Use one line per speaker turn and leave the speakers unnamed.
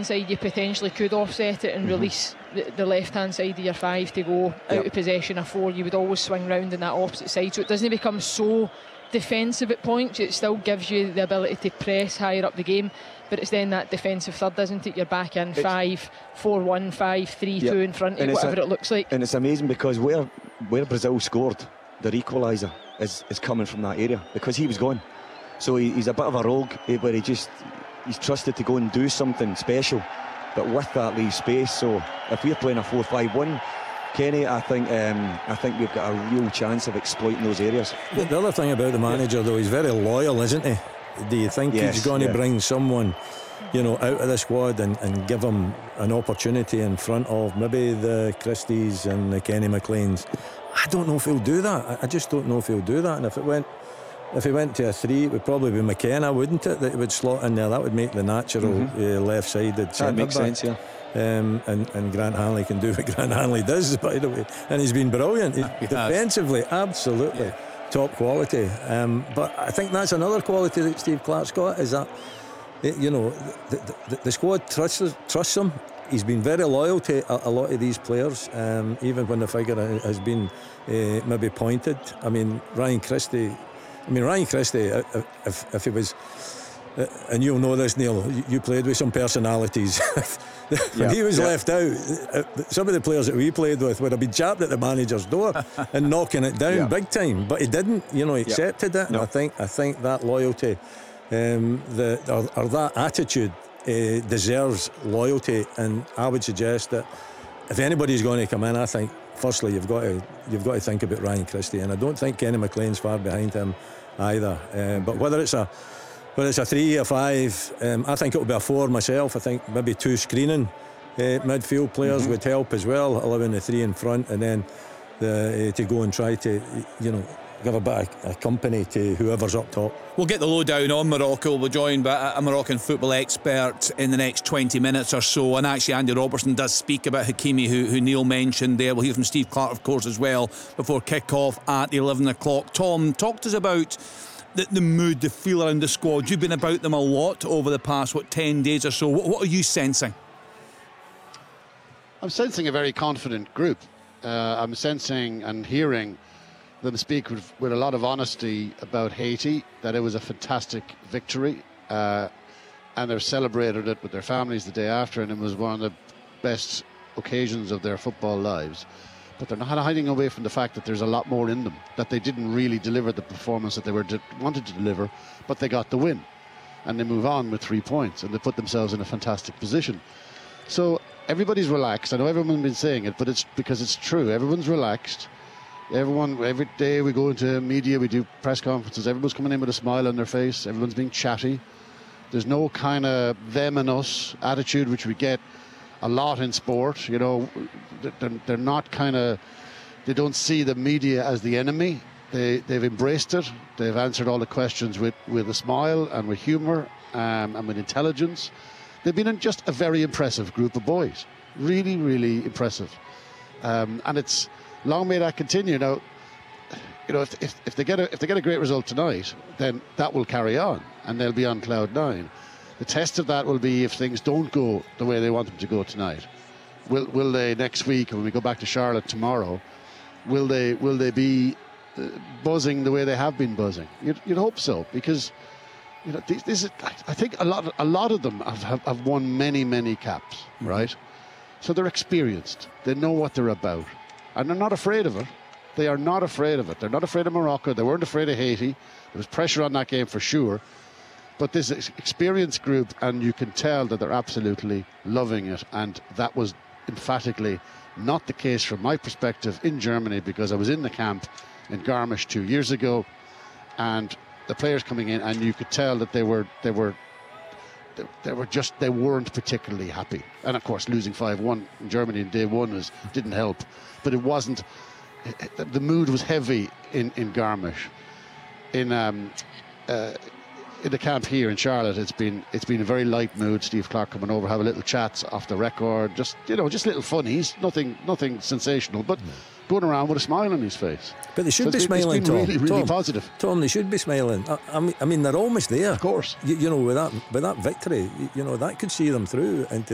hand side, you potentially could offset it and release the left hand side of your 5 to go out of possession of 4. You would always swing round on that opposite side, so it doesn't become so defensive at points. It still gives you the ability to press higher up the game, but it's then that defensive third, isn't it? You're back in 5-4-1, 5-3-2 in front of whatever it looks like.
And it's amazing because where Brazil scored their equaliser is coming from that area, because he was gone. So he's a bit of a rogue, where he's trusted to go and do something special, but with that leaves space. So if we're playing a 4-5-1, Kenny, I think we've got a real chance of exploiting those areas.
The other thing about the manager, though, he's very loyal, isn't he? Do you think he's going to bring someone, out of the squad and give him an opportunity in front of maybe the Christies and the Kenny McLeans? I don't know if he'll do that. I just don't know if he'll do that. And if he went to a 3, it would probably be McKenna, wouldn't it, that he would slot in there? That would make the natural left-sided centre back.
That makes sense, yeah.
And Grant Hanley can do what Grant Hanley does, by the way, and he's been brilliant. Defensively, absolutely top quality. But I think that's another quality that Steve Clarke's got, is that the squad trusts him. He's been very loyal to a lot of these players, even when the figure has been maybe pointed. I mean, Ryan Christie, if he was, and you'll know this, Neil, you played with some personalities. When he was left out, some of the players that we played with would have been jabbed at the manager's door and knocking it down big time, but he didn't. He accepted it. And I think that loyalty, or that attitude, deserves loyalty. And I would suggest that if anybody's going to come in, I think firstly you've got to think about Ryan Christie, and I don't think Kenny McLean's far behind him either. But whether it's a 3 or 5, I think it'll be a 4 myself. I think maybe 2 screening midfield players would help as well, allowing the 3 in front, and then to go and try to give a bit of company to whoever's up top.
We'll get the lowdown on Morocco. We're joined by a Moroccan football expert in the next 20 minutes or so, and actually Andy Robertson does speak about Hakimi, who Neil mentioned there. We'll hear from Steve Clarke, of course, as well, before kick-off at 11 o'clock. Tom, talk to us about the mood, the feel around the squad. You've been about them a lot over the past 10 days or so. What are you sensing?
I'm sensing a very confident group. I'm sensing and hearing them speak with a lot of honesty about Haiti, that it was a fantastic victory, and they've celebrated it with their families the day after, and it was one of the best occasions of their football lives. But they're not hiding away from the fact that there's a lot more in them, that they didn't really deliver the performance that they wanted to deliver, but they got the win, and they move on with 3 points, and they put themselves in a fantastic position. So everybody's relaxed. I know everyone's been saying it, but it's because it's true. Everyone's relaxed. Every day we go into media, we do press conferences, everyone's coming in with a smile on their face, everyone's being chatty. There's no kind of them and us attitude, which we get a lot in sport. They're not they don't see the media as the enemy. They've embraced it. They've answered all the questions with a smile and with humour and with intelligence. They've been just a very impressive group of boys. Really, really impressive. And it's long may that continue. Now, if they get a great result tonight, then that will carry on and they'll be on cloud 9. The test of that will be if things don't go the way they want them to go tonight. Will they next week, when we go back to Charlotte tomorrow, will they be buzzing the way they have been buzzing? You'd hope so, because this is, I think a lot of them have won many caps, right? So they're experienced. They know what they're about, and they're not afraid of it. They are not afraid of it. They're not afraid of Morocco. They weren't afraid of Haiti. There was pressure on that game for sure. But this experienced group, and you can tell that they're absolutely loving it. And that was emphatically not the case from my perspective in Germany, because I was in the camp in Garmisch 2 years ago, and the players coming in, and you could tell that they weren't particularly happy. And of course, losing 5-1 in Germany in day one didn't help. But it wasn't. The mood was heavy in Garmisch. In the camp here in Charlotte, it's been a very light mood. Steve Clarke coming over, have a little chats off the record, just little funnies, nothing sensational, but going around with a smile on his face.
But they should be smiling,
it's been
Tom.
really positive.
Tom, they should be smiling. I mean, they're almost there.
Of course.
With that victory, that could see them through into